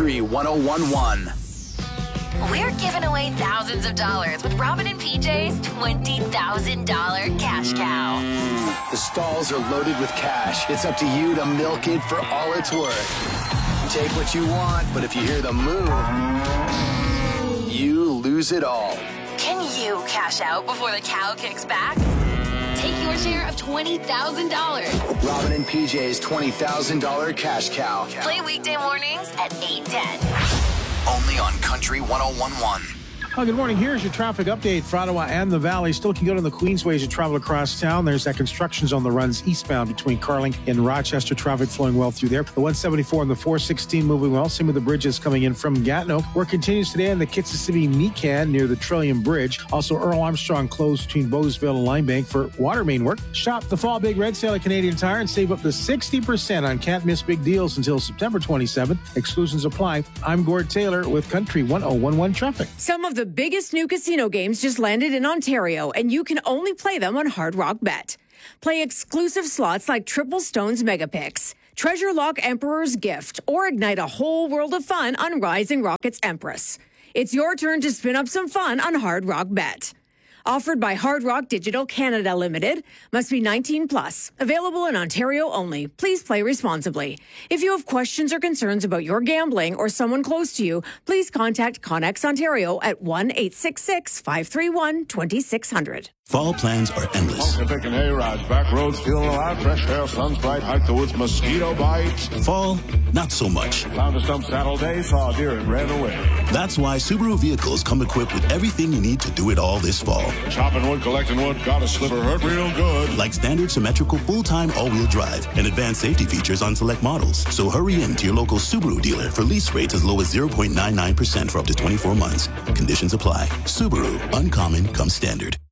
Country 101.1. We're giving away thousands of dollars with Robin and PJ's $20,000 cash cow. The stalls are loaded with cash. It's up to you to milk it for all it's worth. Take what you want, but if you hear the moo, you lose it all. Can you cash out before the cow kicks back? Take your share of $20,000. Robin and PJ's $20,000 cash cow. Play weekday mornings at 8:10. Only on Country 101.1. Well, good morning. Here's your traffic update for Ottawa and the Valley. Still can go to the Queensway as you travel across town. There's that construction zone that runs eastbound between Carling and Rochester. Traffic flowing well through there. The 174 and the 416 moving well. Same with the bridges coming in from Gatineau. Work continues today on the Kitsissippi Mecan near the Trillium Bridge. Also, Earl Armstrong closed between Bowesville and Limebank for water main work. Shop the Fall Big Red Sale at Canadian Tire and save up to 60% on can't miss big deals until September 27th. Exclusions apply. I'm Gord Taylor with Country 101.1 Traffic. Some of the biggest new casino games just landed in Ontario, and you can only play them on Hard Rock Bet. Play exclusive slots like Triple Stones Megapix, Treasure Lock Emperor's Gift, or ignite a whole world of fun on Rising Rockets Empress. It's your turn to spin up some fun on Hard Rock Bet. Offered by Hard Rock Digital Canada Limited. Must be 18 plus. Available in Ontario only. Please play responsibly. If you have questions or concerns about your gambling or someone close to you, please contact Connex Ontario at 1-866-531-2600. Fall plans are endless. Picking hay rides, back roads feeling alive, fresh air, sun's bright, hike the woods, mosquito bites. Fall, not so much. Found a stump Saturday, saw a deer and ran away. That's why Subaru vehicles come equipped with everything you need to do it all this fall. Chopping wood, collecting wood, got a sliver, hurt real good. Like standard symmetrical full-time all-wheel drive and advanced safety features on select models. So hurry in to your local Subaru dealer for lease rates as low as 0.99% for up to 24 months. Conditions apply. Subaru, uncommon comes standard.